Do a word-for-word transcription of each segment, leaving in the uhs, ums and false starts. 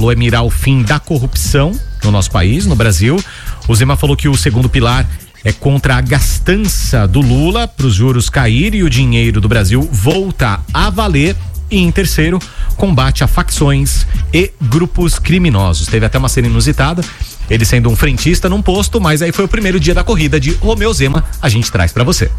falou é mirar o fim da corrupção no nosso país, no Brasil. O Zema falou que o segundo pilar é contra a gastança do Lula para os juros caírem e o dinheiro do Brasil voltar a valer. E em terceiro, combate a facções e grupos criminosos. Teve até uma cena inusitada, ele sendo um frentista num posto, mas aí foi o primeiro dia da corrida de Romeu Zema, a gente traz pra você.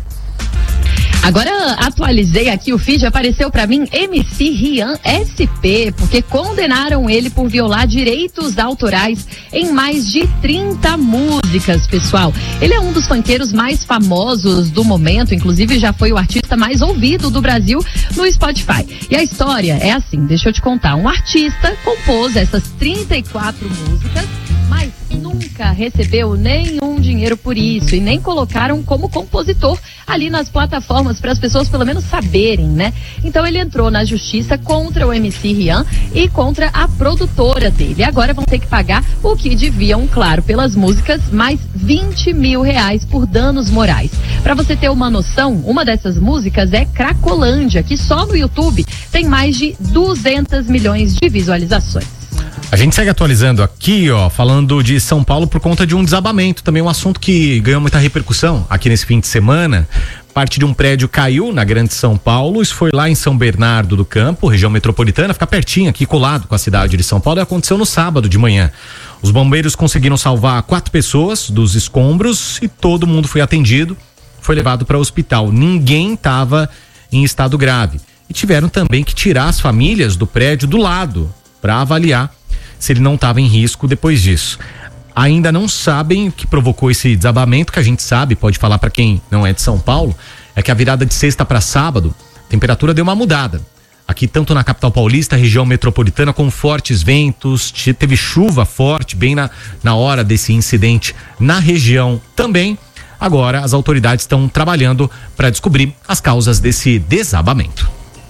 Agora atualizei aqui o feed, apareceu pra mim M C Rian S P, porque condenaram ele por violar direitos autorais em mais de trinta músicas, pessoal. Ele é um dos funkeiros mais famosos do momento, inclusive já foi o artista mais ouvido do Brasil no Spotify. E a história é assim, deixa eu te contar, um artista compôs essas trinta e quatro músicas, mas nunca recebeu nenhum dinheiro por isso e nem colocaram como compositor ali nas plataformas para as pessoas pelo menos saberem, né? Então ele entrou na justiça contra o M C Rian e contra a produtora dele. Agora vão ter que pagar o que deviam, claro, pelas músicas, mais vinte mil reais por danos morais. Para você ter uma noção, uma dessas músicas é Cracolândia, que só no YouTube tem mais de duzentos milhões de visualizações. A gente segue atualizando aqui, ó, falando de São Paulo por conta de um desabamento, também um assunto que ganhou muita repercussão aqui nesse fim de semana. Parte de um prédio caiu na Grande São Paulo, isso foi lá em São Bernardo do Campo, região metropolitana, fica pertinho aqui, colado com a cidade de São Paulo, e aconteceu no sábado de manhã. Os bombeiros conseguiram salvar quatro pessoas dos escombros e todo mundo foi atendido, foi levado para o hospital. Ninguém estava em estado grave. E tiveram também que tirar as famílias do prédio do lado para avaliar se ele não estava em risco depois disso. Ainda não sabem o que provocou esse desabamento, que a gente sabe, pode falar para quem não é de São Paulo, é que a virada de sexta para sábado, a temperatura deu uma mudada. Aqui, tanto na capital paulista, região metropolitana, com fortes ventos, teve chuva forte bem na, na hora desse incidente na região também. Agora, as autoridades estão trabalhando para descobrir as causas desse desabamento.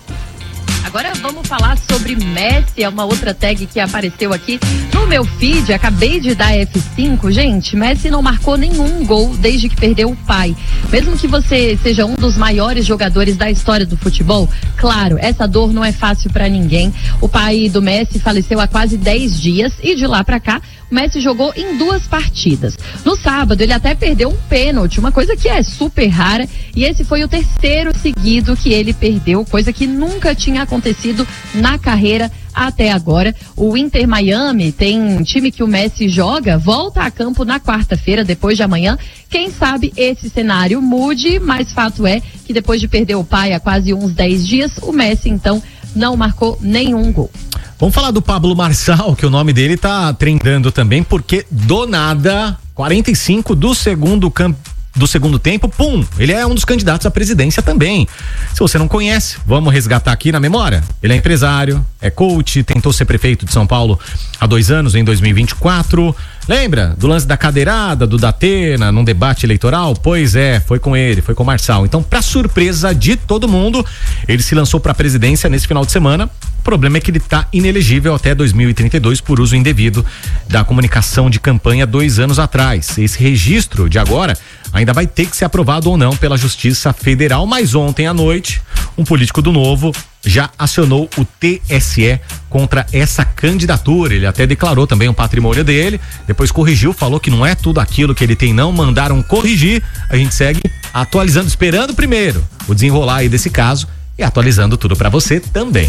Agora vamos falar sobre Messi, é uma outra tag que apareceu aqui no meu feed, acabei de dar F cinco, gente, Messi não marcou nenhum gol desde que perdeu o pai. Mesmo que você seja um dos maiores jogadores da história do futebol, claro, essa dor não é fácil pra ninguém. O pai do Messi faleceu há quase dez dias e de lá pra cá, o Messi jogou em duas partidas. No sábado, ele até perdeu um pênalti, uma coisa que é super rara, e esse foi o terceiro seguido que ele perdeu, coisa que nunca tinha acontecido na carreira até agora. O Inter Miami tem um time que o Messi joga, volta a campo na quarta-feira, depois de amanhã. Quem sabe esse cenário mude, mas fato é que depois de perder o pai há quase uns dez dias, o Messi então não marcou nenhum gol. Vamos falar do Pablo Marçal, que o nome dele tá trendando também, porque do nada, quarenta e cinco do segundo campo, do segundo tempo, pum, ele é um dos candidatos à presidência também. Se você não conhece, vamos resgatar aqui na memória. Ele é empresário, é coach, tentou ser prefeito de São Paulo há dois anos, em dois mil e vinte e quatro. Lembra do lance da cadeirada, do Datena, num debate eleitoral? Pois é, foi com ele, foi com o Marçal. Então, pra surpresa de todo mundo, ele se lançou pra presidência nesse final de semana. O problema é que ele tá inelegível até dois mil e trinta e dois por uso indevido da comunicação de campanha dois anos atrás. Esse registro de agora ainda vai ter que ser aprovado ou não pela Justiça Federal, mas ontem à noite, um político do Novo já acionou o T S E contra essa candidatura. Ele até declarou também o patrimônio dele, depois corrigiu, falou que não é tudo aquilo que ele tem não, mandaram corrigir. A gente segue atualizando, esperando primeiro o desenrolar aí desse caso e atualizando tudo pra você também.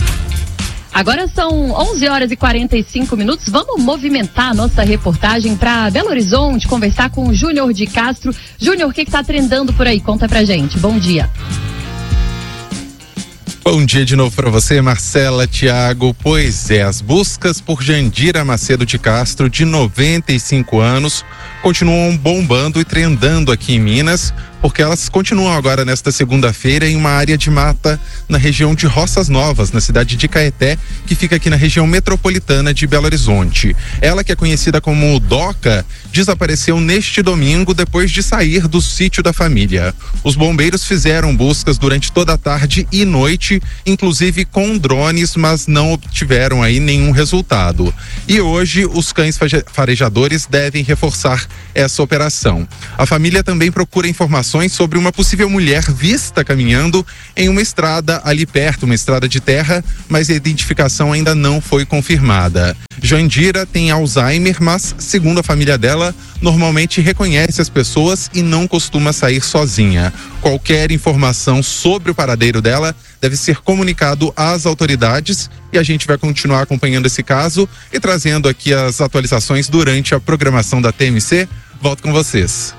Agora são onze horas e quarenta e cinco minutos. Vamos movimentar a nossa reportagem para Belo Horizonte, conversar com o Júnior de Castro. Júnior, o que está trendando por aí? Conta pra gente. Bom dia. Bom dia de novo para você, Marcela, Tiago. Pois é, as buscas por Jandira Macedo de Castro, de noventa e cinco anos, continuam bombando e trendando aqui em Minas, porque elas continuam agora nesta segunda-feira em uma área de mata na região de Roças Novas, na cidade de Caeté, que fica aqui na região metropolitana de Belo Horizonte. Ela, que é conhecida como Doca, desapareceu neste domingo depois de sair do sítio da família. Os bombeiros fizeram buscas durante toda a tarde e noite, inclusive com drones, mas não obtiveram aí nenhum resultado. E hoje os cães farejadores devem reforçar essa operação. A família também procura informações informações sobre uma possível mulher vista caminhando em uma estrada ali perto, uma estrada de terra, mas a identificação ainda não foi confirmada. Jandira tem Alzheimer, mas, segundo a família dela, normalmente reconhece as pessoas e não costuma sair sozinha. Qualquer informação sobre o paradeiro dela deve ser comunicado às autoridades e a gente vai continuar acompanhando esse caso e trazendo aqui as atualizações durante a programação da T M C. Volto com vocês.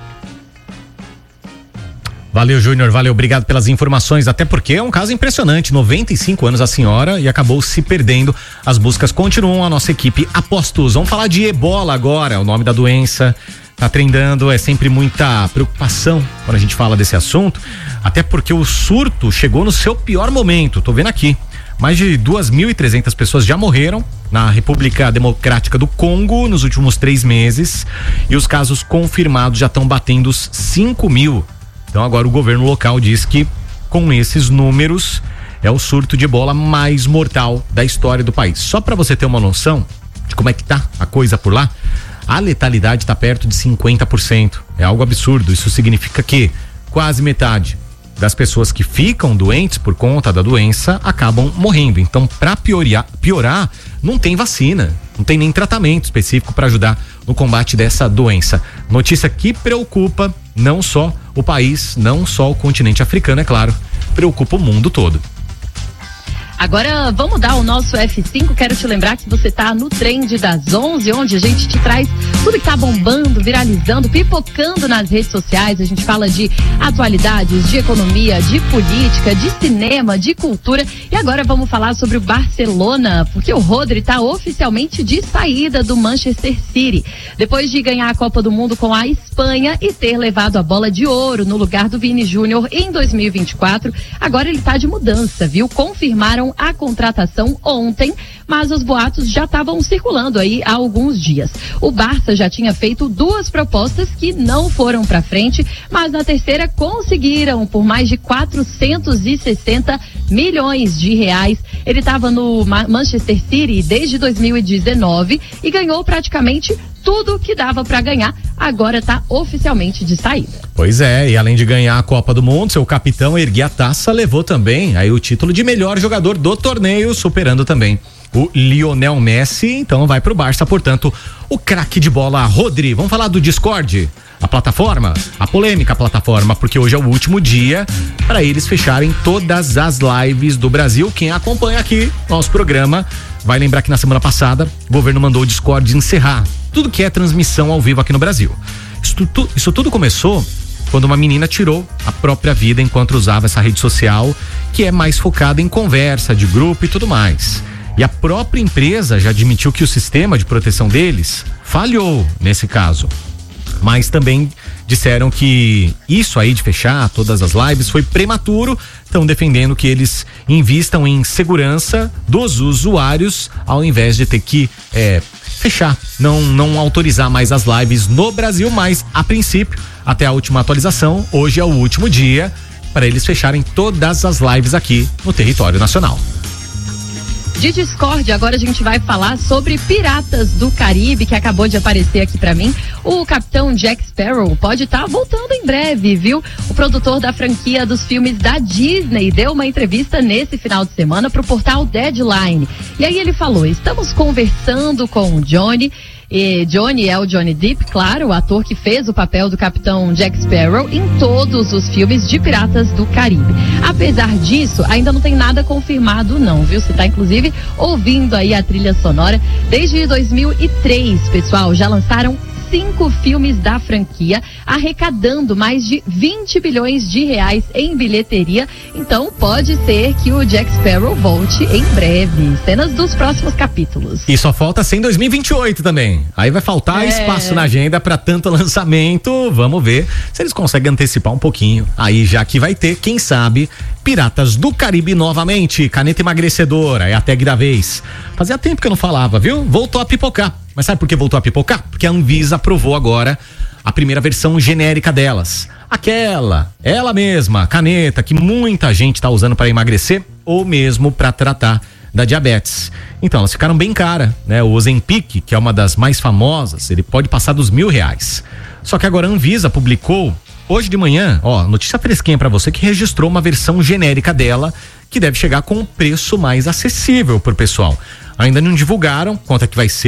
Valeu, Júnior, valeu, obrigado pelas informações, até porque é um caso impressionante, noventa e cinco anos a senhora e acabou se perdendo. As buscas continuam, a nossa equipe apostos. Vamos falar de ebola agora, o nome da doença tá trendando, é sempre muita preocupação quando a gente fala desse assunto, até porque o surto chegou no seu pior momento, tô vendo aqui. Mais de duas mil e trezentas pessoas já morreram na República Democrática do Congo nos últimos três meses e os casos confirmados já estão batendo os cinco mil. Então agora o governo local diz que com esses números é o surto de ebola mais mortal da história do país. Só para você ter uma noção de como é que tá a coisa por lá, a letalidade está perto de cinquenta por cento. É algo absurdo. Isso significa que quase metade das pessoas que ficam doentes por conta da doença acabam morrendo. Então, para piorar, piorar, não tem vacina, não tem nem tratamento específico para ajudar no combate dessa doença. Notícia que preocupa não só o país, não só o continente africano, é claro, preocupa o mundo todo. Agora vamos dar o nosso F cinco, quero te lembrar que você tá no Trend das onze, onde a gente te traz tudo que tá bombando, viralizando, pipocando nas redes sociais. A gente fala de atualidades, de economia, de política, de cinema, de cultura. E agora vamos falar sobre o Barcelona, porque o Rodri tá oficialmente de saída do Manchester City. Depois de ganhar a Copa do Mundo com a Espanha e ter levado a bola de ouro no lugar do Vini Júnior em dois mil e vinte e quatro, agora ele tá de mudança, viu? Confirmaram a contratação ontem, mas os boatos já estavam circulando aí há alguns dias. O Barça já tinha feito duas propostas que não foram para frente, mas na terceira conseguiram por mais de quatrocentos e sessenta milhões de reais. Ele estava no Manchester City desde dois mil e dezenove e ganhou praticamente tudo que dava para ganhar. Agora está oficialmente de saída. Pois é, e além de ganhar a Copa do Mundo, seu capitão erguer a taça, levou também aí o título de melhor jogador do torneio, superando também o Lionel Messi. Então vai pro Barça, portanto, o craque de bola Rodri. Vamos falar do Discord, a plataforma, a polêmica plataforma, porque hoje é o último dia para eles fecharem todas as lives do Brasil. Quem acompanha aqui nosso programa vai lembrar que na semana passada o governo mandou o Discord encerrar tudo que é transmissão ao vivo aqui no Brasil. Isso, tu, isso tudo começou quando uma menina tirou a própria vida enquanto usava essa rede social, que é mais focada em conversa, de grupo e tudo mais. E a própria empresa já admitiu que o sistema de proteção deles falhou nesse caso. Mas também disseram que isso aí de fechar todas as lives foi prematuro, estão defendendo que eles invistam em segurança dos usuários ao invés de ter que é, fechar, não, não autorizar mais as lives no Brasil, mas a princípio, até a última atualização, hoje é o último dia para eles fecharem todas as lives aqui no território nacional. De Discord, agora a gente vai falar sobre Piratas do Caribe, que acabou de aparecer aqui pra mim. O capitão Jack Sparrow pode estar tá voltando em breve, viu? O produtor da franquia dos filmes da Disney deu uma entrevista nesse final de semana pro portal Deadline. E aí ele falou: estamos conversando com o Johnny. E Johnny é o Johnny Depp, claro, o ator que fez o papel do capitão Jack Sparrow em todos os filmes de Piratas do Caribe. Apesar disso, ainda não tem nada confirmado não, viu? Você tá inclusive ouvindo aí a trilha sonora. Desde dois mil e três, pessoal, já lançaram cinco filmes da franquia, arrecadando mais de vinte bilhões de reais em bilheteria. Então pode ser que o Jack Sparrow volte em breve. Cenas dos próximos capítulos. E só falta ser em dois mil e vinte e oito também. Aí vai faltar é. espaço na agenda para tanto lançamento. Vamos ver se eles conseguem antecipar um pouquinho. Aí já que vai ter, quem sabe, Piratas do Caribe novamente. Caneta emagrecedora, é a tag da vez. Fazia tempo que eu não falava, viu? Voltou a pipocar. Mas sabe por que voltou a pipocar? Porque a Anvisa aprovou agora a primeira versão genérica delas. Aquela, ela mesma, caneta que muita gente está usando para emagrecer ou mesmo para tratar da diabetes. Então, elas ficaram bem caras, né? O Ozempic, que é uma das mais famosas, ele pode passar dos mil reais. Só que agora a Anvisa publicou hoje de manhã, ó, notícia fresquinha pra você que registrou uma versão genérica dela que deve chegar com um preço mais acessível pro pessoal. Ainda não divulgaram quanto é que vai ser.